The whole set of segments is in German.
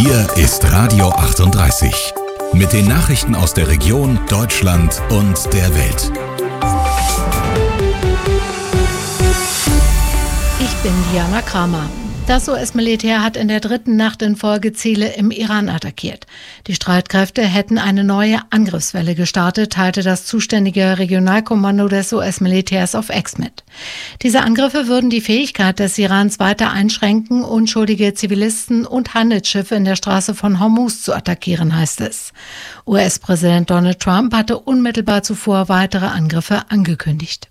Hier ist Radio 38 mit den Nachrichten aus der Region, Deutschland und der Welt. Ich bin Diana Kramer. Das US-Militär hat in der dritten Nacht in Folge Ziele im Iran attackiert. Die Streitkräfte hätten eine neue Angriffswelle gestartet, teilte das zuständige Regionalkommando des US-Militärs auf X mit. Diese Angriffe würden die Fähigkeit des Irans weiter einschränken, unschuldige Zivilisten und Handelsschiffe in der Straße von Hormuz zu attackieren, heißt es. US-Präsident Donald Trump hatte unmittelbar zuvor weitere Angriffe angekündigt.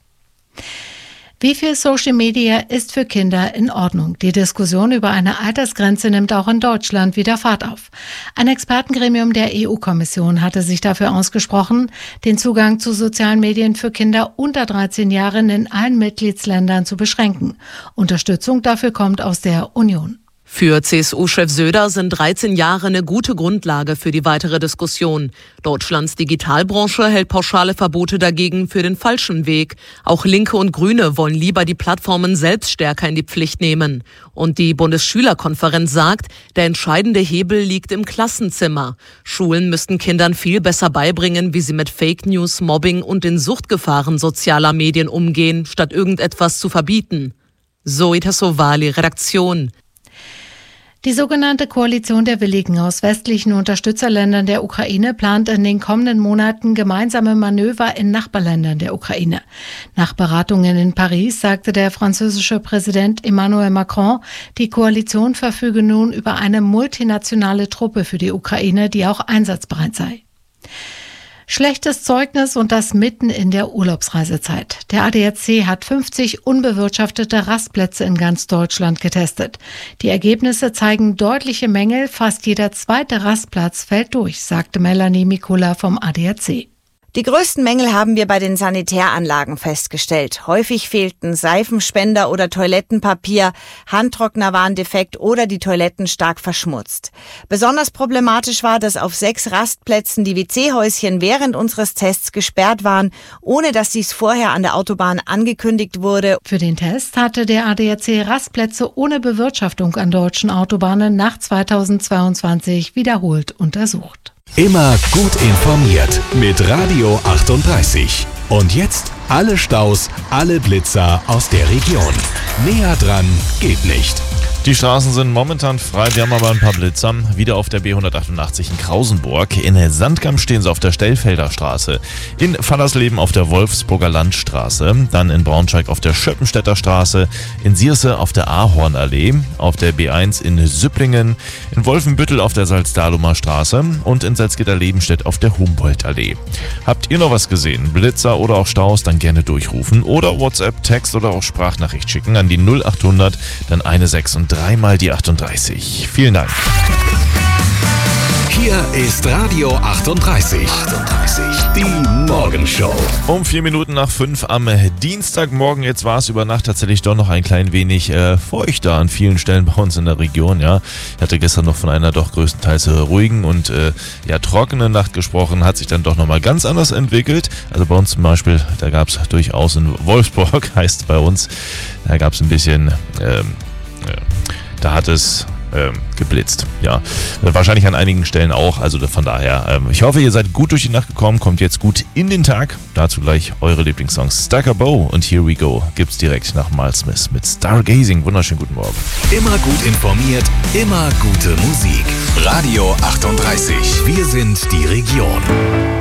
Wie viel Social Media ist für Kinder in Ordnung? Die Diskussion über eine Altersgrenze nimmt auch in Deutschland wieder Fahrt auf. Ein Expertengremium der EU-Kommission hatte sich dafür ausgesprochen, den Zugang zu sozialen Medien für Kinder unter 13 Jahren in allen Mitgliedsländern zu beschränken. Unterstützung dafür kommt aus der Union. Für CSU-Chef Söder sind 13 Jahre eine gute Grundlage für die weitere Diskussion. Deutschlands Digitalbranche hält pauschale Verbote dagegen für den falschen Weg. Auch Linke und Grüne wollen lieber die Plattformen selbst stärker in die Pflicht nehmen. Und die Bundesschülerkonferenz sagt, der entscheidende Hebel liegt im Klassenzimmer. Schulen müssten Kindern viel besser beibringen, wie sie mit Fake News, Mobbing und den Suchtgefahren sozialer Medien umgehen, statt irgendetwas zu verbieten. Zoe Tassovali, Redaktion. Die sogenannte Koalition der Willigen aus westlichen Unterstützerländern der Ukraine plant in den kommenden Monaten gemeinsame Manöver in Nachbarländern der Ukraine. Nach Beratungen in Paris sagte der französische Präsident Emmanuel Macron, die Koalition verfüge nun über eine multinationale Truppe für die Ukraine, die auch einsatzbereit sei. Schlechtes Zeugnis und das mitten in der Urlaubsreisezeit. Der ADAC hat 50 unbewirtschaftete Rastplätze in ganz Deutschland getestet. Die Ergebnisse zeigen deutliche Mängel. Fast jeder zweite Rastplatz fällt durch, sagte Melanie Mikula vom ADAC. Die größten Mängel haben wir bei den Sanitäranlagen festgestellt. Häufig fehlten Seifenspender oder Toilettenpapier, Handtrockner waren defekt oder die Toiletten stark verschmutzt. Besonders problematisch war, dass auf 6 Rastplätzen die WC-Häuschen während unseres Tests gesperrt waren, ohne dass dies vorher an der Autobahn angekündigt wurde. Für den Test hatte der ADAC Rastplätze ohne Bewirtschaftung an deutschen Autobahnen nach 2022 wiederholt untersucht. Immer gut informiert mit Radio 38. Und jetzt alle Staus, alle Blitzer aus der Region. Näher dran geht nicht. Die Straßen sind momentan frei, wir haben aber ein paar Blitzer. Wieder auf der B188 in Krausenburg. In Sandkamp stehen sie auf der Stellfelder Straße. In Fallersleben auf der Wolfsburger Landstraße. Dann in Braunschweig auf der Schöppenstädter Straße. In Sierse auf der Ahornallee. Auf der B1 in Süpplingen. In Wolfenbüttel auf der Salzdalumer Straße. Und in Salzgitter-Lebenstedt auf der Humboldtallee. Habt ihr noch was gesehen? Blitzer oder auch Staus? Dann gerne durchrufen. Oder WhatsApp, Text oder auch Sprachnachricht schicken an die 0800, dann 16 und 3 mal die 38. Vielen Dank. Hier ist Radio 38. Die Morgenshow. Um 4 Minuten nach 5 am Dienstagmorgen. Jetzt war es über Nacht tatsächlich doch noch ein klein wenig feuchter an vielen Stellen bei uns in der Region. Ja, ich hatte gestern noch von einer doch größtenteils ruhigen und trockenen Nacht gesprochen. Hat sich dann doch nochmal ganz anders entwickelt. Also bei uns zum Beispiel, da gab es durchaus in Wolfsburg, heißt bei uns, da gab es ein bisschen... Da hat es geblitzt. Ja, wahrscheinlich an einigen Stellen auch. Also von daher, ich hoffe, ihr seid gut durch die Nacht gekommen, kommt jetzt gut in den Tag. Dazu gleich eure Lieblingssongs Stacker Bow und Here We Go gibt's direkt nach Miles Smith mit Stargazing. Wunderschönen guten Morgen. Immer gut informiert, immer gute Musik. Radio 38. Wir sind die Region.